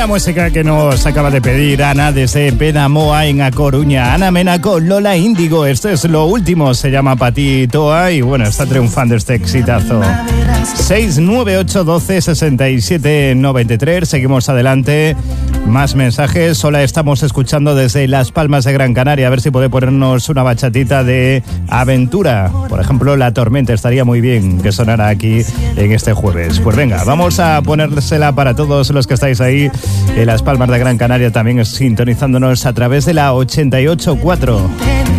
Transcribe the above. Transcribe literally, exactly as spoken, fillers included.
la música que nos acaba de pedir Ana desde Benamoa en A Coruña. Ana Mena con Lola Índigo. Esto es lo último, se llama Pati Toa y bueno, está triunfando este exitazo. seis nueve ocho uno dos seis siete nueve tres. Seguimos adelante. Más mensajes. Hola, estamos escuchando desde Las Palmas de Gran Canaria. A ver si puede ponernos una bachatita de aventura. Por ejemplo, La Tormenta. Estaría muy bien que sonara aquí en este jueves. Pues venga, vamos a ponérsela para todos los que estáis ahí en Las Palmas de Gran Canaria, también sintonizándonos a través de la ochenta y ocho punto cuatro.